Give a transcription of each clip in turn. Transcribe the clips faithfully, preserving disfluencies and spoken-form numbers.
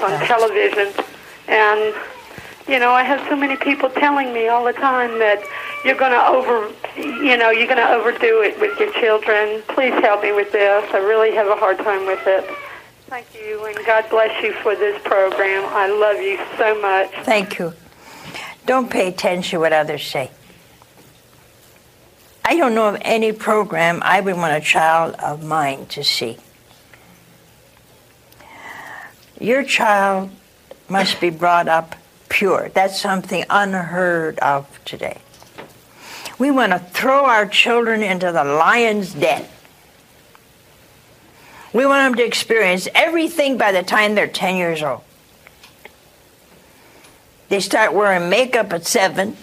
on television. And, you know, I have so many people telling me all the time that you're going to over, you know, you're going to overdo it with your children. Please help me with this. I really have a hard time with it. Thank you, and God bless you for this program. I love you so much. Thank you. Don't pay attention to what others say. I don't know of any program I would want a child of mine to see. Your child must be brought up pure. That's something unheard of today. We want to throw our children into the lion's den. We want them to experience everything by the time they're ten years old. They start wearing makeup at seven.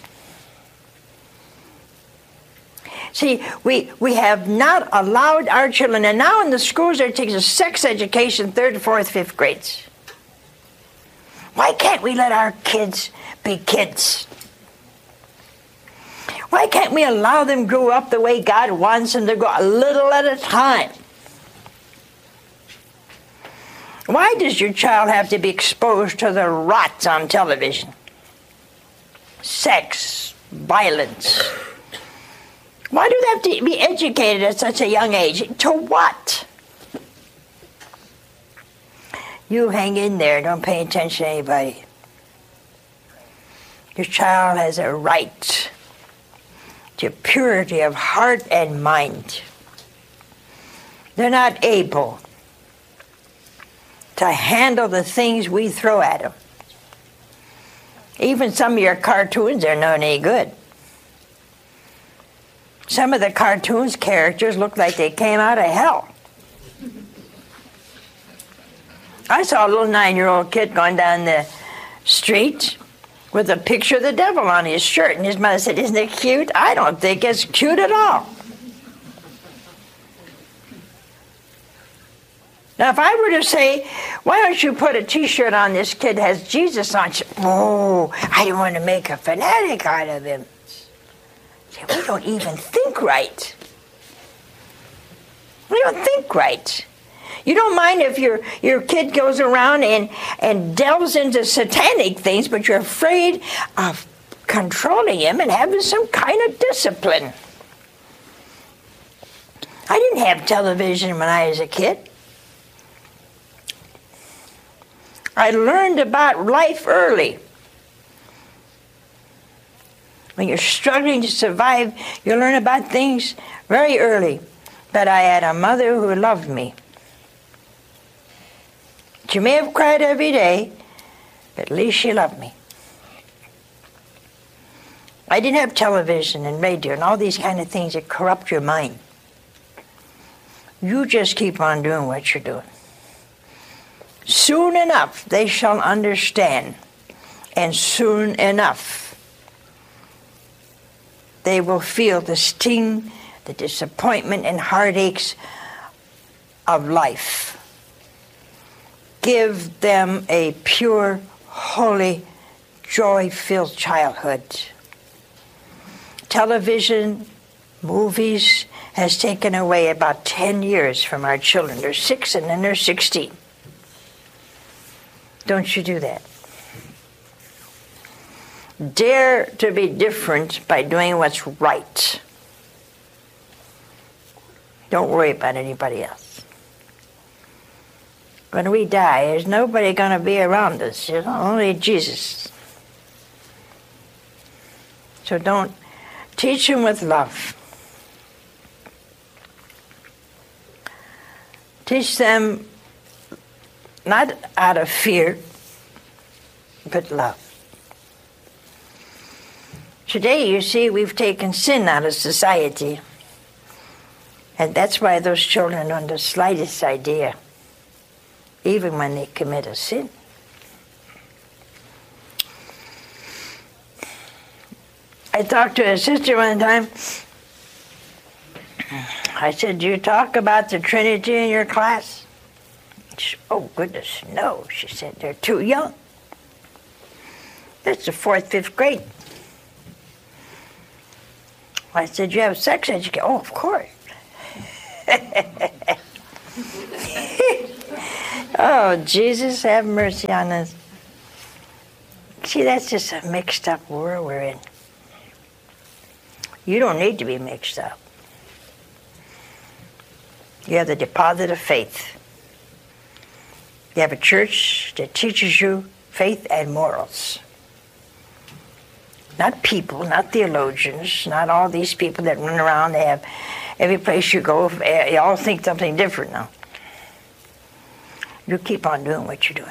See, we, we have not allowed our children, and now in the schools they're taking a sex education, third, fourth, fifth grades. Why can't we let our kids be kids? Why can't we allow them to grow up the way God wants them to go, a little at a time? Why does your child have to be exposed to the rots on television? Sex, violence. Why do they have to be educated at such a young age? To what? You hang in there. Don't pay attention to anybody. Your child has a right to purity of heart and mind. They're not able to handle the things we throw at them. Even some of your cartoons are not any good. Some of the cartoons characters look like they came out of hell. I saw a little nine-year-old kid going down the street with a picture of the devil on his shirt, and his mother said, "Isn't it cute?" I don't think it's cute at all. Now, if I were to say, "Why don't you put a T-shirt on this kid that has Jesus on?" She, "Oh, I don't want to make a fanatic out of him." See, we don't even think right. We don't think right. You don't mind if your, your kid goes around and, and delves into satanic things, but you're afraid of controlling him and having some kind of discipline. I didn't have television when I was a kid. I learned about life early. When you're struggling to survive, you learn about things very early. But I had a mother who loved me. She may have cried every day, but at least she loved me. I didn't have television and radio and all these kind of things that corrupt your mind. You just keep on doing what you're doing. Soon enough, they shall understand. And soon enough, they will feel the sting, the disappointment, and heartaches of life. Give them a pure, holy, joy-filled childhood. Television, movies, has taken away about ten years from our children. They're six and then they're sixteen. Don't you do that. Dare to be different by doing what's right. Don't worry about anybody else. When we die, there's nobody going to be around us, you know, only Jesus. So don't teach them with love. Teach them not out of fear, but love. Today, you see, we've taken sin out of society. And that's why those children don't have the slightest idea, even when they commit a sin. I talked to a sister one time. I said, "Do you talk about the Trinity in your class?" She said, "Oh, goodness, no." She said, "They're too young. That's the fourth, fifth grade." I said, "You have sex education?" "Oh, of course." Oh, Jesus, have mercy on us. See, that's just a mixed up world we're in. You don't need to be mixed up. You have the deposit of faith. You have a church that teaches you faith and morals. Not people, not theologians, not all these people that run around. They have every place you go, you all think something different now. You keep on doing what you're doing.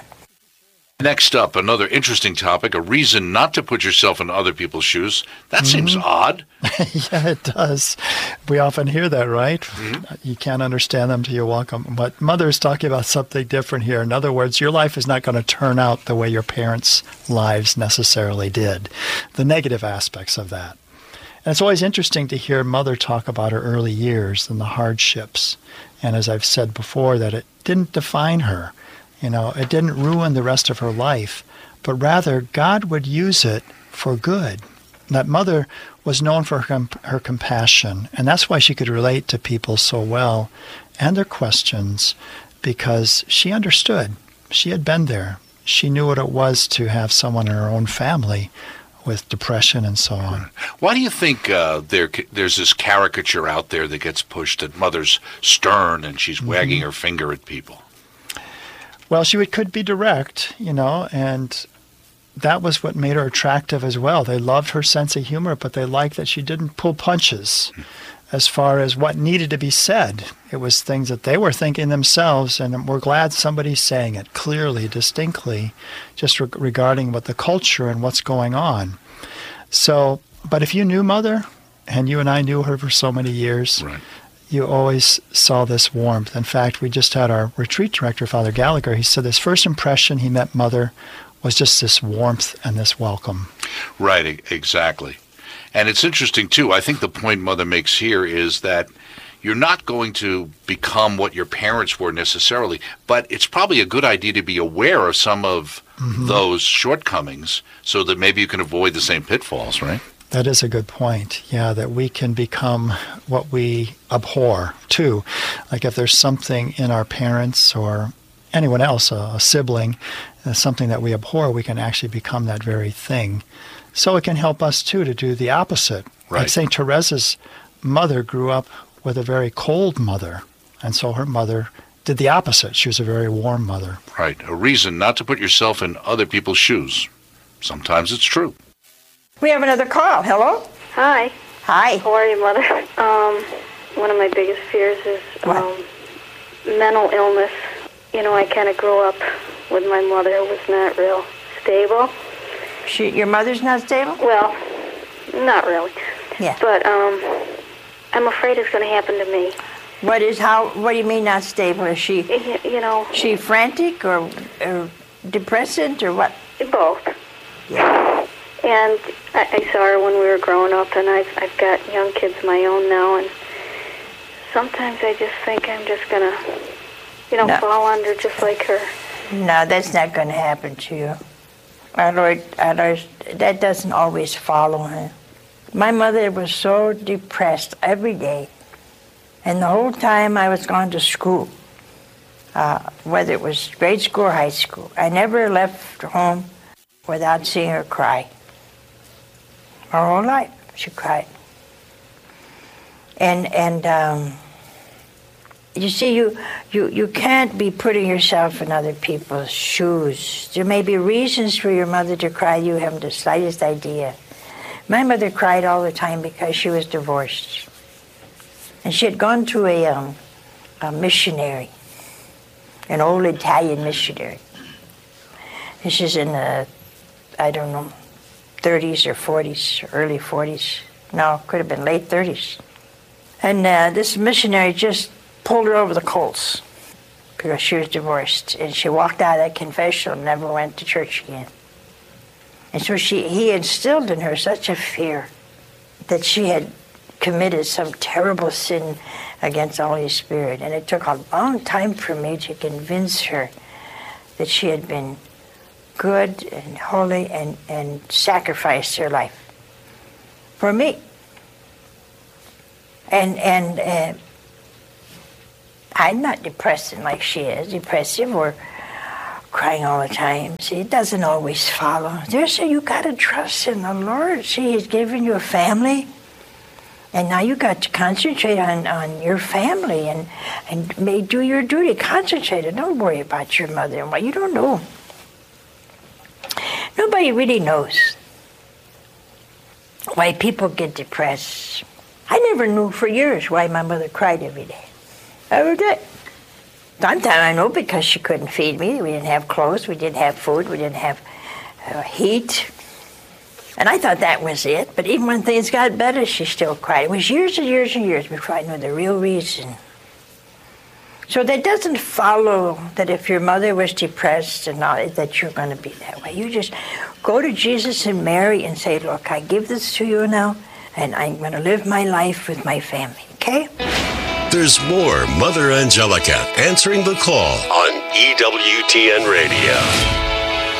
Next up, another interesting topic, a reason not to put yourself in other people's shoes. That mm-hmm. seems odd. Yeah, it does. We often hear that, right? Mm-hmm. You can't understand them till you walk them. But Mother is talking about something different here. In other words, your life is not going to turn out the way your parents' lives necessarily did. The negative aspects of that. And it's always interesting to hear Mother talk about her early years and the hardships. And as I've said before, that it didn't define her. You know, it didn't ruin the rest of her life, but rather God would use it for good. That Mother was known for her, her compassion, and that's why she could relate to people so well and their questions, because she understood. She had been there. She knew what it was to have someone in her own family with depression and so on. Why do you think uh, there there's this caricature out there that gets pushed that Mother's stern and she's mm-hmm. wagging her finger at people? Well, she would, could be direct, you know, and that was what made her attractive as well. They loved her sense of humor, but they liked that she didn't pull punches as far as what needed to be said. It was things that they were thinking themselves, and we're glad somebody's saying it clearly, distinctly, just re- regarding what the culture and what's going on. So, but if you knew Mother, and you and I knew her for so many years, right. You always saw this warmth. In fact, we just had our retreat director, Father Gallagher. He said his first impression he met Mother was just this warmth and this welcome. Right, exactly. And it's interesting, too. I think the point Mother makes here is that you're not going to become what your parents were necessarily, but it's probably a good idea to be aware of some of mm-hmm. those shortcomings so that maybe you can avoid the same pitfalls, right? That is a good point. Yeah, that we can become what we abhor, too. Like if there's something in our parents or anyone else, a, a sibling, uh, something that we abhor, we can actually become that very thing. So it can help us, too, to do the opposite. Right. Like Saint Teresa's mother grew up with a very cold mother, and so her mother did the opposite. She was a very warm mother. Right. A reason not to put yourself in other people's shoes. Sometimes it's true. We have another call. Hello? Hi. Hi. How are you, Mother? Um, one of my biggest fears is um, mental illness. You know, I kind of grew up with my mother who was not real stable. She, your mother's not stable? Well, not really. Yeah. But um, I'm afraid it's going to happen to me. What is, how, what do you mean not stable? Is she, you, you know... she frantic or, or depressant or what? Both. Yeah. And I, I saw her when we were growing up, and I've, I've got young kids of my own now, and sometimes I just think I'm just going to, you know, no. fall under just like her. No, that's not going to happen to you. Our Lord, our Lord, that doesn't always follow her. My mother was so depressed every day, and the whole time I was going to school, uh, whether it was grade school or high school, I never left home without seeing her cry. Her whole life, she cried. And and um, you see, you, you you can't be putting yourself in other people's shoes. There may be reasons for your mother to cry. You haven't the slightest idea. My mother cried all the time because she was divorced, and she had gone to a, um, a missionary, an old Italian missionary. And she's in the, I don't know, thirties or forties, early forties. No, could have been late thirties. And uh, this missionary just pulled her over the coals because she was divorced. And she walked out of that confessional and never went to church again. And so she, he instilled in her such a fear that she had committed some terrible sin against the Holy Spirit. And it took a long time for me to convince her that she had been good and holy and, and sacrificed her life for me. And and uh, I'm not depressing like she is, depressive or crying all the time. See, it doesn't always follow. There's a, you got to trust in the Lord. See, He's given you a family. And now you got to concentrate on, on your family and, and may do your duty. Concentrate it. Don't worry about your mother-in-law. You don't know. Nobody really knows why people get depressed. I never knew for years why my mother cried every day. Every day. Sometimes I know because she couldn't feed me. We didn't have clothes. We didn't have food. We didn't have uh, heat. And I thought that was it. But even when things got better, she still cried. It was years and years and years before I knew the real reason. So that doesn't follow that if your mother was depressed and all, that you're going to be that way. You just go to Jesus and Mary and say, look, I give this to you now, and I'm going to live my life with my family, okay? There's more Mother Angelica answering the call on E W T N Radio.